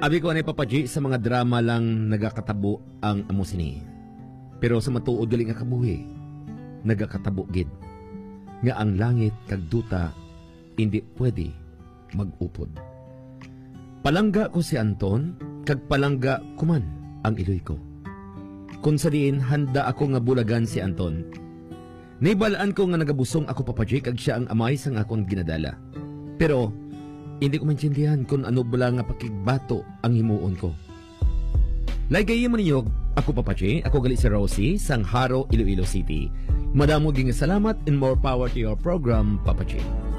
Abi ko anay papaji sa mga drama lang nagakatabo ang amo sini. Pero sa matuod gali nga kabuhi, nagakatabo gid. Nga ang langit kag duta hindi pwede mag-upod. Palangga ko si Anton, kag palangga kuman ang iloy ko. Kung sa diin handa ako nga bulagan si Anton. Naibalaan ko nga nagabusong ako papaji kag siya ang amay sang akong ginadala. Pero hindi ko maintindihan kung ano bala nga pakigbato ang himuon ko. Lagay mo ninyo, ako papaji, ako gali si Rosie, sang Haro, Iloilo City. Madamo ging salamat and more power to your program, Papaji.